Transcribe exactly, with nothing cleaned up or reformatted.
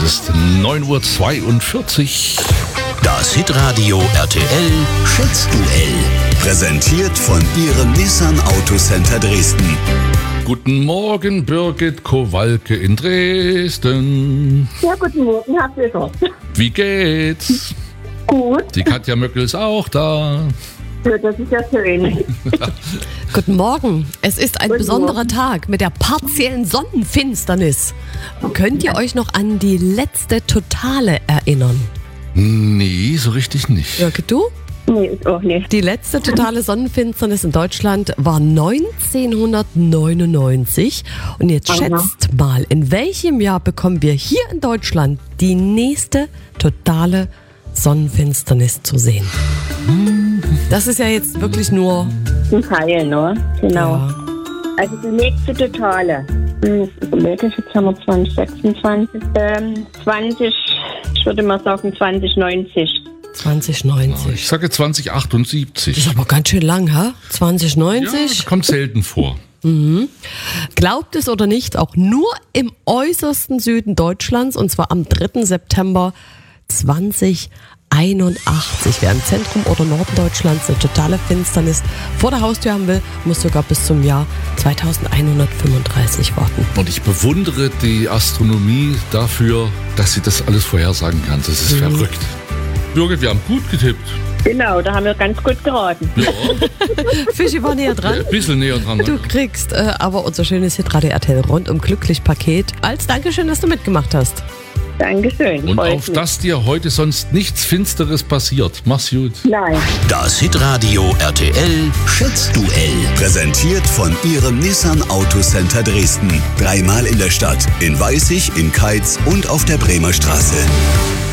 ist neun Uhr zweiundvierzig. Das Hitradio R T L Schätzduell. Präsentiert von Ihrem Nissan Autocenter Dresden. Guten Morgen, Birgit Kowalke in Dresden. Ja, guten Morgen, Herr Fischer. Wie geht's? Gut, Die Katja Möckel ist auch da. ja, das ist ja schön. Guten Morgen. Es ist ein Guten besonderer Morgen. Tag mit der partiellen Sonnenfinsternis. Könnt ihr euch noch an die letzte Totale erinnern? Nee, so richtig nicht. Jörg, du? Nee, ist auch nicht. Die letzte totale Sonnenfinsternis in Deutschland war neunzehnhundertneunundneunzig. Und jetzt Aha. schätzt mal, in welchem Jahr bekommen wir hier in Deutschland die nächste totale Sonnenfinsternis zu sehen? Das ist ja jetzt wirklich nur... Ein Teil, ne? Genau. Ja. Also die nächste Totale. Hm, jetzt überlege ich, jetzt haben wir zwanzig sechsundzwanzig. Ähm, zwanzig, ich würde mal sagen zwanzig neunzig. zwanzig neunzig. Ich sage zwanzig achtundsiebzig. Das ist aber ganz schön lang, ha? zwanzig Ja, neunzig. das kommt selten vor. Glaubt es oder nicht, auch nur im äußersten Süden Deutschlands, und zwar am dritten September zweitausendeinundachtzig. Wer im Zentrum oder Norden Deutschlands eine totale Finsternis vor der Haustür haben will, muss sogar bis zum Jahr zweitausendeinhundertfünfunddreißig warten. Und ich bewundere die Astronomie dafür, dass sie das alles vorhersagen kann. Das ist verrückt. Birgit, wir haben gut getippt. Genau, da haben wir ganz gut geraten. Ja, Fischi war näher dran. ein bisschen näher dran. Du kriegst äh, aber unser schönes Hitradio R T L rundum glücklich Paket als Dankeschön, dass du mitgemacht hast. Dankeschön. Und freut auf mich. dass dir heute sonst nichts Finsteres passiert. Mach's gut. Nein. Das Hitradio R T L Schätzduell. Präsentiert von Ihrem Nissan Autocenter Dresden. Dreimal in der Stadt. In Weißig, in Keitz und auf der Bremer Straße.